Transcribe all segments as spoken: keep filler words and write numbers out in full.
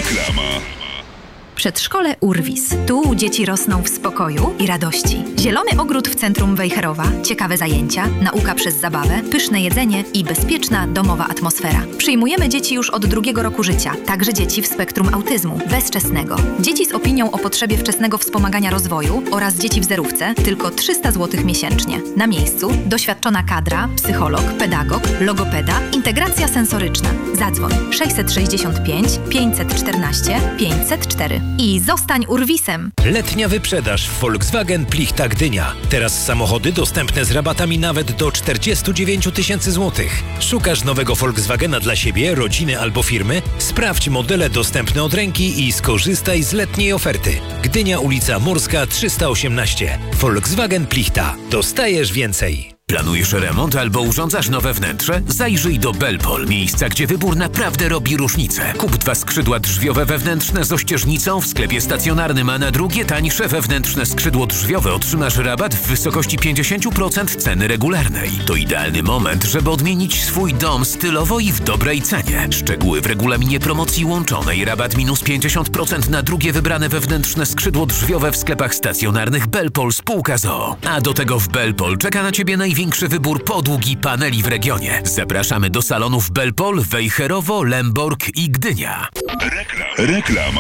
Reklama. Przedszkole Urwis. Tu dzieci rosną w spokoju i radości. Zielony ogród w centrum Wejherowa, ciekawe zajęcia, nauka przez zabawę, pyszne jedzenie i bezpieczna domowa atmosfera. Przyjmujemy dzieci już od drugiego roku życia, także dzieci w spektrum autyzmu bezwczesnego. Dzieci z opinią o potrzebie wczesnego wspomagania rozwoju oraz dzieci w zerówce tylko trzysta złotych miesięcznie. Na miejscu doświadczona kadra, psycholog, pedagog, logopeda, integracja sensoryczna. Zadzwoń sześćset sześćdziesiąt pięć pięćset czternaście pięćset cztery i zostań Urwisem. Letnia wyprzedaż w Volkswagen Plichta Gdynia. Teraz samochody dostępne z rabatami nawet do czterdzieści dziewięć tysięcy złotych. Szukasz nowego Volkswagena dla siebie, rodziny albo firmy? Sprawdź modele dostępne od ręki i skorzystaj z letniej oferty. Gdynia, ulica Morska trzysta osiemnaście. Volkswagen Plichta. Dostajesz więcej. Planujesz remont albo urządzasz nowe wnętrze? Zajrzyj do Belpol, miejsca, gdzie wybór naprawdę robi różnicę. Kup dwa skrzydła drzwiowe wewnętrzne z ościeżnicą w sklepie stacjonarnym, a na drugie tańsze wewnętrzne skrzydło drzwiowe otrzymasz rabat w wysokości pięćdziesiąt procent ceny regularnej. To idealny moment, żeby odmienić swój dom stylowo i w dobrej cenie. Szczegóły w regulaminie promocji łączonej. Rabat minus pięćdziesiąt procent na drugie wybrane wewnętrzne skrzydło drzwiowe w sklepach stacjonarnych Belpol spółka z o o. A do tego w Belpol czeka na Ciebie największy Największy wybór podłóg i paneli w regionie. Zapraszamy do salonów Belpol, Wejherowo, Lemborg i Gdynia. Rekla- Reklama.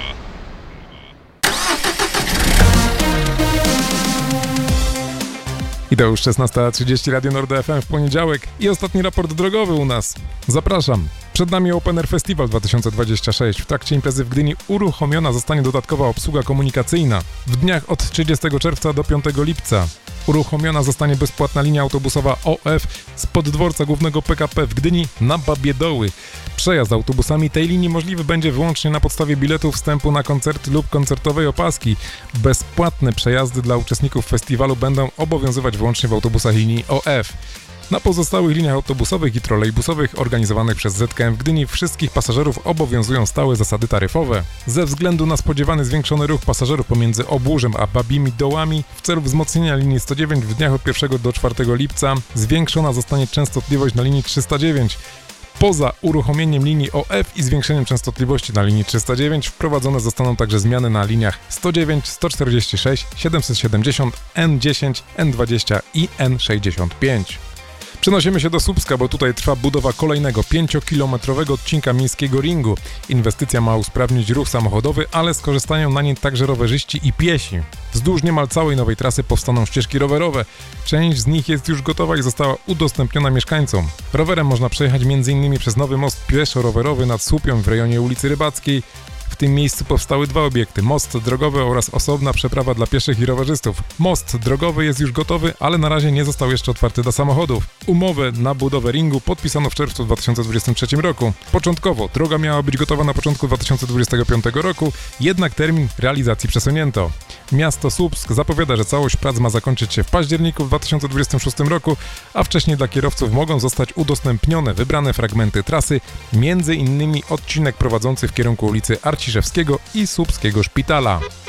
I to już szesnasta trzydzieści, Radio Nord F M w poniedziałek i ostatni raport drogowy u nas. Zapraszam. Przed nami Open Air Festival dwa tysiące dwudziesty szósty. W trakcie imprezy w Gdyni uruchomiona zostanie dodatkowa obsługa komunikacyjna. W dniach od trzydziestego czerwca do piątego lipca uruchomiona zostanie bezpłatna linia autobusowa O F spod dworca głównego P K P w Gdyni na Babiedoły. Przejazd autobusami tej linii możliwy będzie wyłącznie na podstawie biletu wstępu na koncert lub koncertowej opaski. Bezpłatne przejazdy dla uczestników festiwalu będą obowiązywać wyłącznie w autobusach linii O F. Na pozostałych liniach autobusowych i trolejbusowych organizowanych przez Z K M w Gdyni wszystkich pasażerów obowiązują stałe zasady taryfowe. Ze względu na spodziewany zwiększony ruch pasażerów pomiędzy Obłużem a Babimi Dołami w celu wzmocnienia linii sto dziewięć w dniach od pierwszego do czwartego lipca zwiększona zostanie częstotliwość na linii trzysta dziewięć. Poza uruchomieniem linii O F i zwiększeniem częstotliwości na linii trzysta dziewięć wprowadzone zostaną także zmiany na liniach sto dziewięć, sto czterdzieści sześć, siedemset siedemdziesiąt, N dziesięć, N dwadzieścia i N sześćdziesiąt pięć. Przenosimy się do Słupska, bo tutaj trwa budowa kolejnego pięciokilometrowego odcinka miejskiego ringu. Inwestycja ma usprawnić ruch samochodowy, ale skorzystają na niej także rowerzyści i piesi. Wzdłuż niemal całej nowej trasy powstaną ścieżki rowerowe. Część z nich jest już gotowa i została udostępniona mieszkańcom. Rowerem można przejechać między innymi przez nowy most pieszo-rowerowy nad Słupią w rejonie ulicy Rybackiej. W tym miejscu powstały dwa obiekty, most drogowy oraz osobna przeprawa dla pieszych i rowerzystów. Most drogowy jest już gotowy, ale na razie nie został jeszcze otwarty dla samochodów. Umowę na budowę ringu podpisano w czerwcu dwa tysiące dwudziestym trzecim roku. Początkowo droga miała być gotowa na początku dwa tysiące dwudziestego piątego roku, jednak termin realizacji przesunięto. Miasto Słupsk zapowiada, że całość prac ma zakończyć się w październiku dwa tysiące dwudziestym szóstym roku, a wcześniej dla kierowców mogą zostać udostępnione wybrane fragmenty trasy, między innymi odcinek prowadzący w kierunku ulicy Arciszewskiego i Słupskiego Szpitala.